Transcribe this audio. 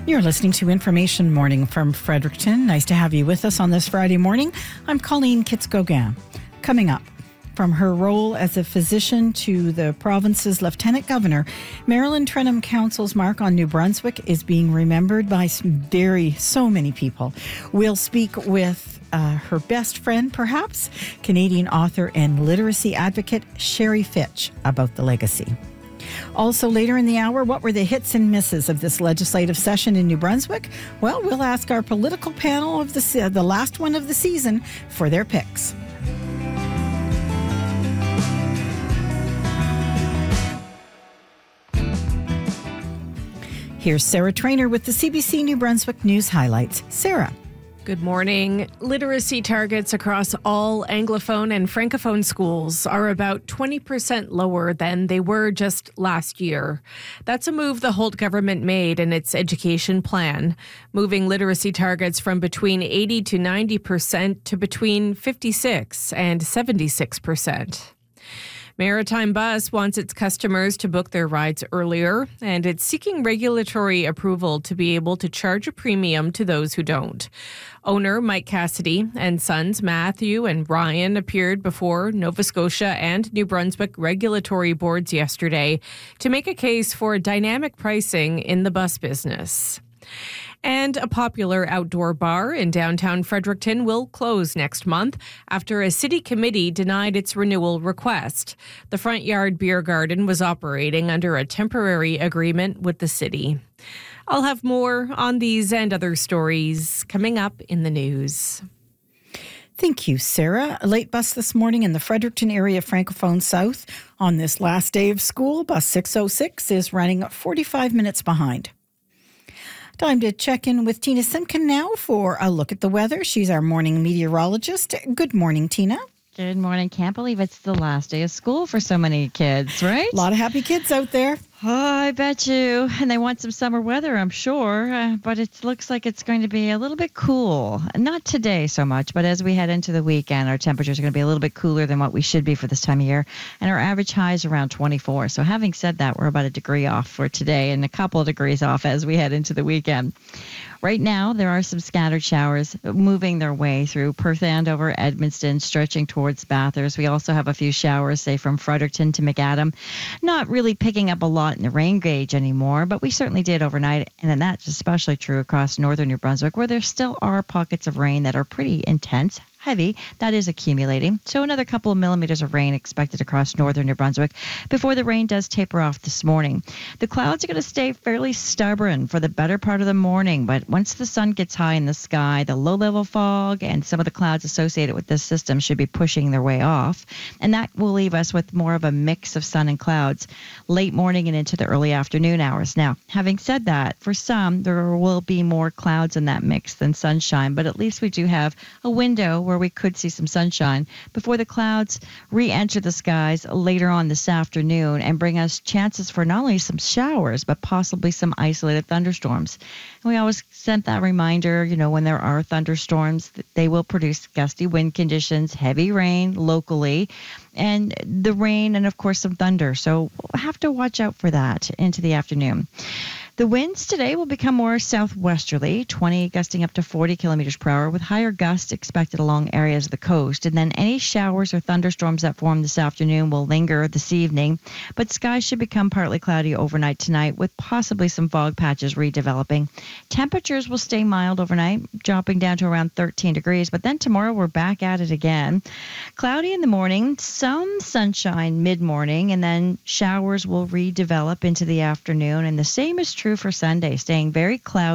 You're listening to Information Morning from Fredericton. Nice to have you with us on this Friday morning. I'm Colleen Kitts-Gauguin. Coming up, from her role as a physician to the province's lieutenant governor, Marilyn Trenholm Council's mark on New Brunswick is being remembered by so many people. We'll speak with her best friend, perhaps, Canadian author and literacy advocate Sherry Fitch, about the legacy. Also later in the hour, what were the hits and misses of this legislative session in New Brunswick? Well, we'll ask our political panel of the last one of the season for their picks. Here's Sarah Trainer with the CBC New Brunswick News Highlights. Sarah. Good morning. Literacy targets across all Anglophone and Francophone schools are about 20% lower than they were just last year. That's a move the Holt government made in its education plan, moving literacy targets from between 80 to 90% to between 56 and 76%. Maritime Bus wants its customers to book their rides earlier, and it's seeking regulatory approval to be able to charge a premium to those who don't. Owner Mike Cassidy and sons Matthew and Ryan appeared before Nova Scotia and New Brunswick regulatory boards yesterday to make a case for dynamic pricing in the bus business. And a popular outdoor bar in downtown Fredericton will close next month after a city committee denied its renewal request. The Front Yard Beer Garden was operating under a temporary agreement with the city. I'll have more on these and other stories coming up in the news. Thank you, Sarah. A late bus this morning in the Fredericton area Francophone South. On this last day of school, bus 606 is running 45 minutes behind. Time to check in with Tina Simkin now for a look at the weather. She's our morning meteorologist. Good morning, Tina. Good morning. Can't believe it's the last day of school for so many kids, right? A lot of happy kids out there. Oh, I bet you. And they want some summer weather, I'm sure. But it looks like it's going to be a little bit cool. Not today so much, but as we head into the weekend, our temperatures are going to be a little bit cooler than what we should be for this time of year. And our average high is around 24. So having said that, we're about a degree off for today and a couple of degrees off as we head into the weekend. Right now, there are some scattered showers moving their way through Perth, Andover, Edmundston, stretching towards Bathurst. We also have a few showers, say, from Fredericton to McAdam. Not really picking up a lot in the rain gauge anymore, but we certainly did overnight. And then that's especially true across northern New Brunswick, where there still are pockets of rain that are pretty intense. Heavy, that is accumulating. So another couple of millimeters of rain expected across northern New Brunswick before the rain does taper off this morning. The clouds are going to stay fairly stubborn for the better part of the morning, but once the sun gets high in the sky, the low-level fog and some of the clouds associated with this system should be pushing their way off, and that will leave us with more of a mix of sun and clouds late morning and into the early afternoon hours. Now, having said that, for some, there will be more clouds in that mix than sunshine, but at least we do have a window where we could see some sunshine before the clouds re-enter the skies later on this afternoon and bring us chances for not only some showers, but possibly some isolated thunderstorms. And we always send that reminder, when there are thunderstorms, they will produce gusty wind conditions, heavy rain locally, and the rain and, of course, some thunder. So we'll have to watch out for that into the afternoon. The winds today will become more southwesterly, 20 gusting up to 40 kilometers per hour, with higher gusts expected along areas of the coast. And then any showers or thunderstorms that form this afternoon will linger this evening, but skies should become partly cloudy overnight tonight, with possibly some fog patches redeveloping. Temperatures will stay mild overnight, dropping down to around 13 degrees, but then tomorrow we're back at it again. Cloudy in the morning, some sunshine mid-morning, and then showers will redevelop into the afternoon, and the same is true for Sunday, staying very cloudy